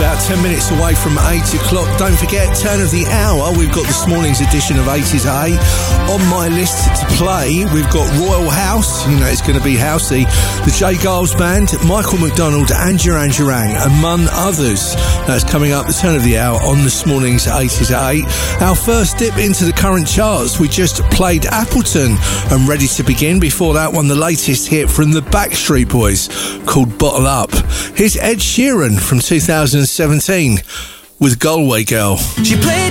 About 10 minutes away from 8 o'clock. Don't forget, turn of the hour, we've got this morning's edition of 80s at 8. On my list to play, we've got Royal House. You know it's going to be housey. The J. Giles Band, Michael McDonald and Duran Duran, among others. That's coming up the turn of the hour on this morning's 80s at 8. Our first dip into the current charts, we just played Appleton and Ready to Begin. Before that one, the latest hit from the Backstreet Boys called Bottle Up. Here's Ed Sheeran from 2017 with Galway Girl. She played